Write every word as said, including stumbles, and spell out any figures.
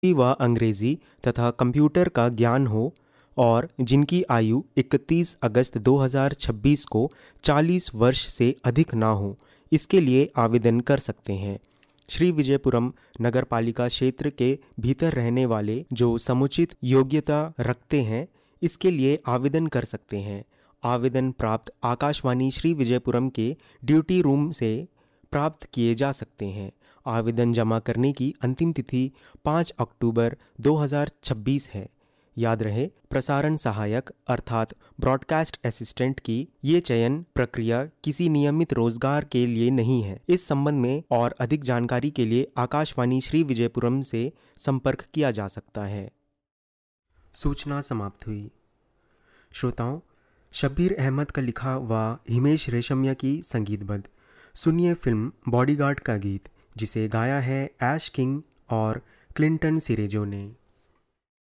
व अंग्रेज़ी तथा कंप्यूटर का ज्ञान हो और जिनकी आयु इकतीस अगस्त दो हज़ार छब्बीस को चालीस वर्ष से अधिक ना हो, इसके लिए आवेदन कर सकते हैं। श्री विजयपुरम नगर पालिका क्षेत्र के भीतर रहने वाले जो समुचित योग्यता रखते हैं, इसके लिए आवेदन कर सकते हैं। आवेदन प्राप्त आकाशवाणी श्री विजयपुरम के ड्यूटी रूम से प्राप्त किए जा सकते हैं। आवेदन जमा करने की अंतिम तिथि पाँच अक्टूबर दो हज़ार छब्बीस है। याद रहे, प्रसारण सहायक अर्थात ब्रॉडकास्ट असिस्टेंट की ये चयन प्रक्रिया किसी नियमित रोजगार के लिए नहीं है। इस संबंध में और अधिक जानकारी के लिए आकाशवाणी श्री विजयपुरम से संपर्क किया जा सकता है। सूचना समाप्त हुई। श्रोताओं, शब्बीर अहमद का लिखा व हिमेश रेशमिया की संगीतबद्ध सुनिए फिल्म बॉडीगार्ड का गीत, जिसे गाया है ऐश किंग और क्लिंटन सिरेजो ने।